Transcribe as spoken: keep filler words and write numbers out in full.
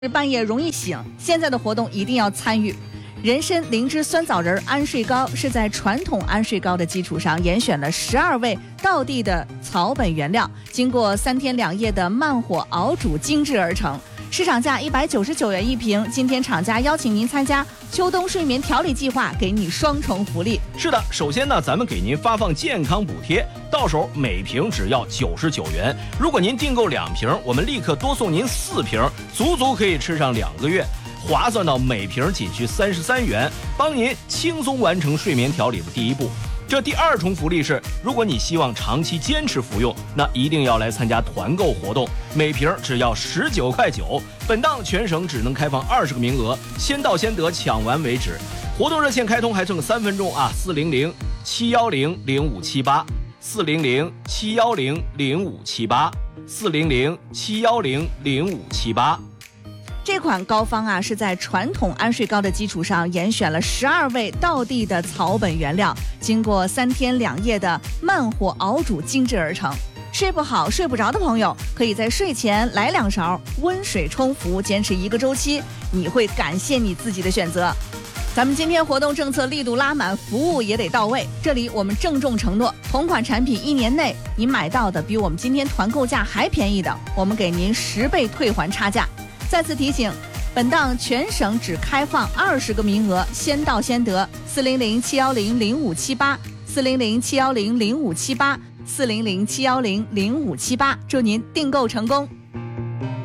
半夜容易醒，现在的活动一定要参与。人参灵芝酸枣仁安睡膏是在传统安睡膏的基础上，严选了十二味道地的草本原料，经过三天两夜的慢火熬煮精制而成。市场价一百九十九元一瓶，今天厂家邀请您参加秋冬睡眠调理计划，给你双重福利。 是的，首先呢，咱们给您发放健康补贴，到手每瓶只要九十九元。如果您订购两瓶，我们立刻多送您四瓶，足足可以吃上两个月，划算到每瓶仅需三十三元，帮您轻松完成睡眠调理的第一步。这第二重福利是，如果你希望长期坚持服用，那一定要来参加团购活动，每瓶只要十九块九。本档全省只能开放二十个名额，先到先得，抢完为止。活动热线开通还剩三分钟啊，四零零七幺零零五七八，四零零七幺零零五七八，四零零七幺零零五七八。 这款膏方啊，是在传统安睡膏的基础上，严选了十二味道地的草本原料，经过三天两夜的慢火熬煮精制而成。睡不好、睡不着的朋友，可以在睡前来两勺温水冲服，坚持一个周期，你会感谢你自己的选择。咱们今天活动政策力度拉满，服务也得到位。这里我们郑重承诺，同款产品一年内你买到的比我们今天团购价还便宜的，我们给您十倍退还差价。再次提醒，本档全省只开放二十个名额，先到先得。四零零七幺零零五七八，四零零七幺零零五七八，四零零七幺零零五七八，祝您订购成功。